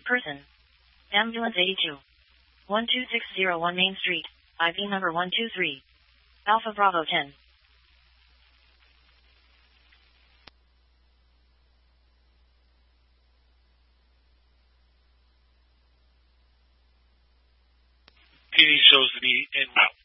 person. Ambulance 82. 12601 Main Street, IP number 123. Alpha Bravo 10. PD shows to be en route.